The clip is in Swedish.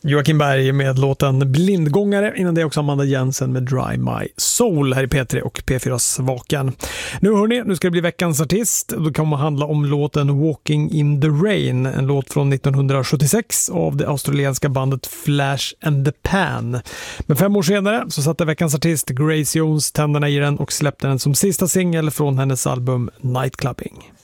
Joakim Berg med låten Blindgångare, innan det också Amanda Jensen med Dry My Soul här i P3 och P4s Vaken. Nu ska det bli veckans artist. Det kommer att handla om låten Walking in the Rain, en låt från 1976 av det australienska bandet Flash and the Pan. Men 5 år senare så satte veckans artist Grace Jones tänderna i den och släppte den som sista singel från hennes album Nightclubbing.